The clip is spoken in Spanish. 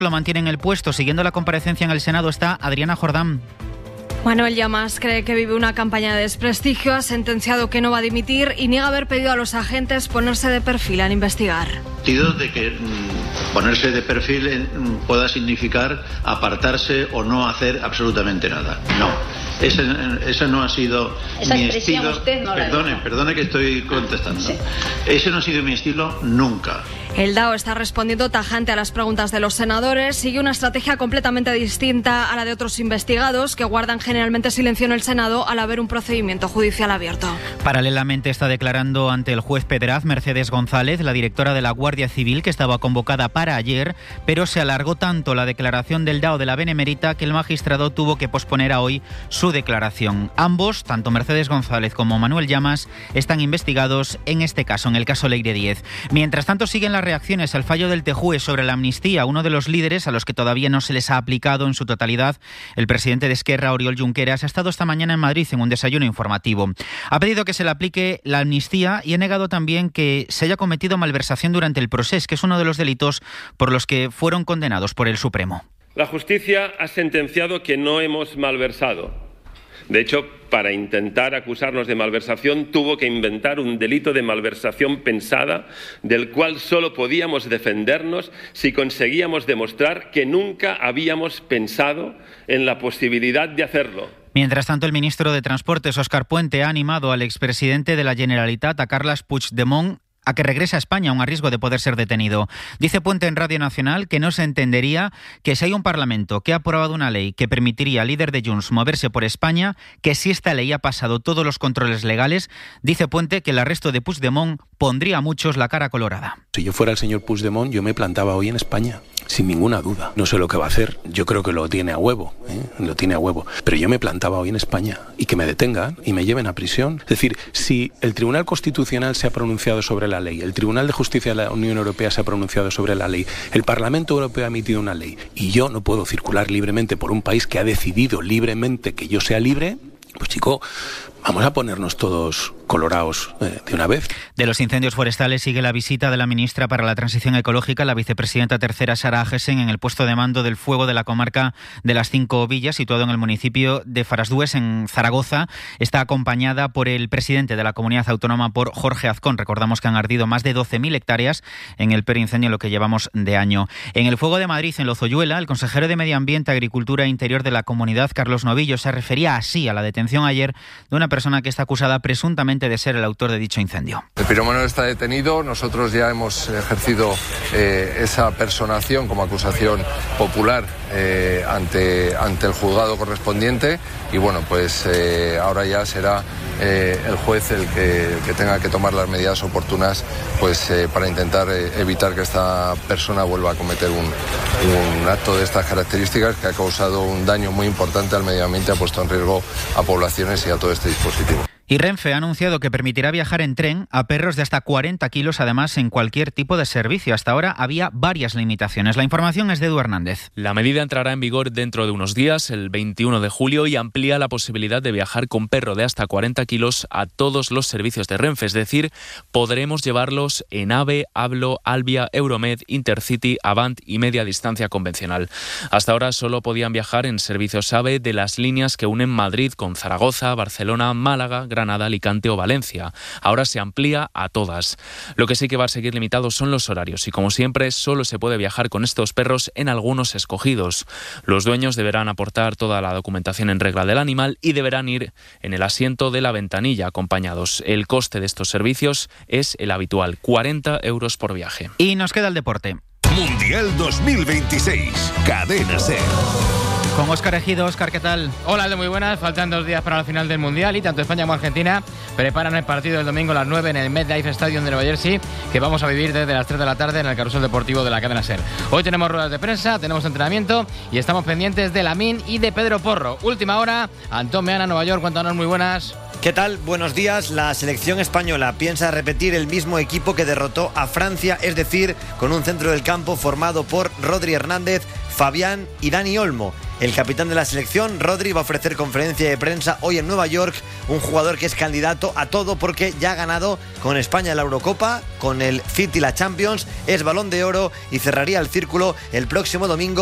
lo mantiene en el puesto. Siguiendo la comparecencia en el Senado está Adriana Jordán. Manuel Llamas cree que vive una campaña de desprestigio, ha sentenciado que no va a dimitir y niega haber pedido a los agentes ponerse de perfil al investigar. De que ponerse de perfil pueda significar apartarse o no hacer absolutamente nada. No, ese no ha sido mi estilo. Usted no perdone que estoy contestando. Sí. Ese no ha sido mi estilo nunca. El DAO está respondiendo tajante a las preguntas de los senadores. Sigue una estrategia completamente distinta a la de otros investigados que guardan generalmente silencio en el Senado al haber un procedimiento judicial abierto. Paralelamente está declarando ante el juez Pedraz Mercedes González, la directora de la Guardia Civil, que estaba convocada para ayer, pero se alargó tanto la declaración del DAO de la Benemérita que el magistrado tuvo que posponer a hoy su declaración. Ambos, tanto Mercedes González como Manuel Llamas, están investigados en este caso, en el caso Leire 10. Mientras tanto, siguen las reacciones al fallo del TJUE sobre la amnistía. Uno de los líderes a los que todavía no se les ha aplicado en su totalidad, el presidente de Esquerra, Oriol Junqueras, ha estado esta mañana en Madrid en un desayuno informativo. Ha pedido que se le aplique la amnistía y ha negado también que se haya cometido malversación durante el proceso, que es uno de los delitos por los que fueron condenados por el Supremo. La justicia ha sentenciado que no hemos malversado. De hecho, para intentar acusarnos de malversación, tuvo que inventar un delito de malversación pensada, del cual solo podíamos defendernos si conseguíamos demostrar que nunca habíamos pensado en la posibilidad de hacerlo. Mientras tanto, el ministro de Transportes, Óscar Puente, ha animado al expresidente de la Generalitat, a Carles Puigdemont, a que regrese a España, aun a riesgo de poder ser detenido. Dice Puente en Radio Nacional que no se entendería que si hay un Parlamento que ha aprobado una ley que permitiría al líder de Junts moverse por España, que si esta ley ha pasado todos los controles legales, dice Puente que el arresto de Puigdemont pondría a muchos la cara colorada. Si yo fuera el señor Puigdemont, yo me plantaba hoy en España, sin ninguna duda. No sé lo que va a hacer, yo creo que lo tiene a huevo, pero yo me plantaba hoy en España y que me detengan y me lleven a prisión. Es decir, si el Tribunal Constitucional se ha pronunciado sobre la ley, el Tribunal de Justicia de la Unión Europea se ha pronunciado sobre la ley, el Parlamento Europeo ha emitido una ley y yo no puedo circular libremente por un país que ha decidido libremente que yo sea libre, pues chico, vamos a ponernos todos colorados de una vez. De los incendios forestales sigue la visita de la ministra para la Transición Ecológica, la vicepresidenta tercera Sara Agesen, en el puesto de mando del fuego de la comarca de las Cinco Villas, situado en el municipio de Farasdues, en Zaragoza. Está acompañada por el presidente de la comunidad autónoma, por Jorge Azcón. Recordamos que han ardido más de 12.000 hectáreas en el peor incendio en lo que llevamos de año. En el fuego de Madrid, en Lozoyuela, el consejero de Medio Ambiente, Agricultura e Interior de la comunidad, Carlos Novillo, se refería así a la detención ayer de una persona que está acusada presuntamente de ser el autor de dicho incendio. El pirómano está detenido, nosotros ya hemos ejercido esa personación como acusación popular ante el juzgado correspondiente y bueno, pues ahora ya será el juez el que tenga que tomar las medidas oportunas pues para intentar evitar que esta persona vuelva a cometer un acto de estas características que ha causado un daño muy importante al medio ambiente, ha puesto en riesgo a poblaciones y a todo este dispositivo. Y Renfe ha anunciado que permitirá viajar en tren a perros de hasta 40 kilos, además en cualquier tipo de servicio. Hasta ahora había varias limitaciones. La información es de Edu Hernández. La medida entrará en vigor dentro de unos días, el 21 de julio, y amplía la posibilidad de viajar con perro de hasta 40 kilos a todos los servicios de Renfe. Es decir, podremos llevarlos en AVE, Ablo, Albia, Euromed, Intercity, Avant y media distancia convencional. Hasta ahora solo podían viajar en servicios AVE de las líneas que unen Madrid con Zaragoza, Barcelona, Málaga, Granada, Alicante o Valencia. Ahora se amplía a todas. Lo que sí que va a seguir limitado son los horarios y, como siempre, solo se puede viajar con estos perros en algunos escogidos. Los dueños deberán aportar toda la documentación en regla del animal y deberán ir en el asiento de la ventanilla acompañados. El coste de estos servicios es el habitual, 40 euros por viaje. Y nos queda el deporte. Mundial 2026, Cadena SER. Con Óscar Ejido. Óscar, ¿qué tal? Hola, Aldo, muy buenas. Faltan 2 días para la final del Mundial y tanto España como Argentina preparan el partido del domingo a las 9 en el MetLife Stadium de Nueva Jersey, que vamos a vivir desde las 3 de la tarde en el carrusel deportivo de la cadena SER. Hoy tenemos ruedas de prensa, tenemos entrenamiento y estamos pendientes de Lamine y de Pedro Porro. Última hora, Antón Meana, Nueva York. Cuéntanos, muy buenas. ¿Qué tal? Buenos días. La selección española piensa repetir el mismo equipo que derrotó a Francia, es decir, con un centro del campo formado por Rodri Hernández, Fabián y Dani Olmo. El capitán de la selección, Rodri, va a ofrecer conferencia de prensa hoy en Nueva York, un jugador que es candidato a todo porque ya ha ganado con España la Eurocopa, con el City la Champions, es Balón de Oro y cerraría el círculo el próximo domingo